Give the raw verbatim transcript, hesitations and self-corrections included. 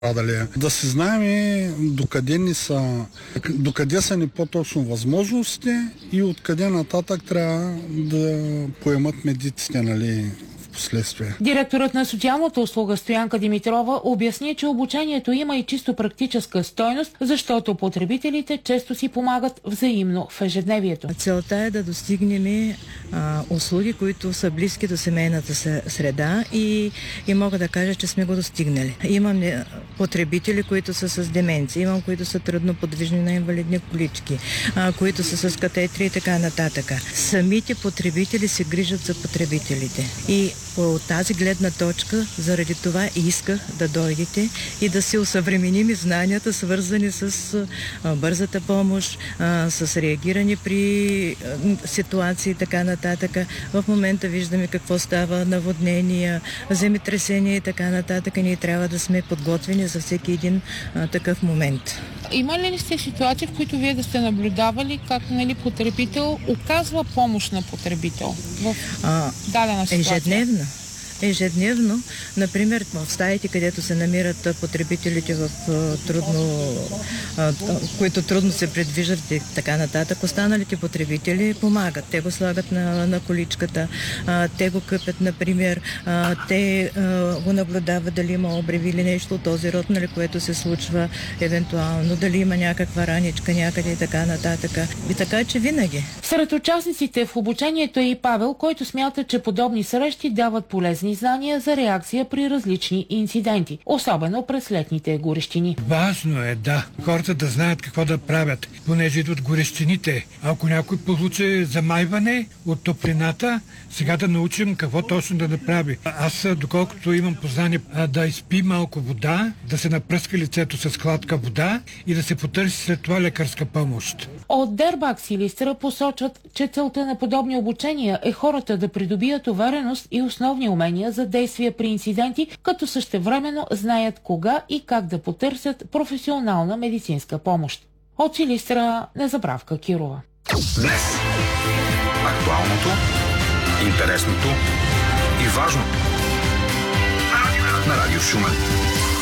пострадалия. Да се знаем докъде ни са, докъде са ни по-точно възможностите и откъде нататък трябва да поемат медиците, нали, последствие. Директорът на социалната услуга Стоянка Димитрова обясни, че обучението има и чисто практическа стойност, защото потребителите често си помагат взаимно в ежедневието. Целта е да достигнем а, услуги, които са близки до семейната среда и, и мога да кажа, че сме го достигнали. Имам потребители, които са с деменция, имам, които са трудно подвижни на инвалидни колички, а, които са с катетри и така нататък. Самите потребители се грижат за потребителите. И по тази гледна точка, заради това исках да дойдете и да се усъвременим знанията, свързани с а, бързата помощ, а, с реагиране при а, ситуации и така нататък. В момента виждаме какво става, наводнения, земетресения и така нататък. Ние трябва да сме подготвени за всеки един а, такъв момент. Има ли сте ситуации, в които вие да сте наблюдавали как, нали, потребител оказва помощ на потребител в а, дадена ситуация? Ежедневно. Ежедневно, например, в стаите, където се намират потребителите, в трудно, които трудно се предвиждат и така нататък, останалите потребители помагат. Те го слагат на, на количката, те го къпят, например, те го наблюдават дали има обреви или нещо от този род, нали, което се случва евентуално, дали има някаква раничка някъде и така нататък. И така, че винаги. Сред участниците в обучението е и Павел, който смята, че подобни срещи дават полезни знания за реакция при различни инциденти, особено през летните горещини. Важно е, да, хората да знаят какво да правят, понеже идват горещините. Ако някой получи замайване от топлината, сега да научим какво точно да направи. Аз, доколкото имам познание, да изпи малко вода, да се напръска лицето с хладка вода и да се потърси след това лекарска помощ. От Дербак Силистра посочват, че целта на подобни обучения е хората да придобият увереност и основни умения за действия при инциденти, като същевременно знаят кога и как да потърсят професионална медицинска помощ. От Силистра, Незабравка Кирова. Днес актуалното, интересното и важното на Радио Шумен.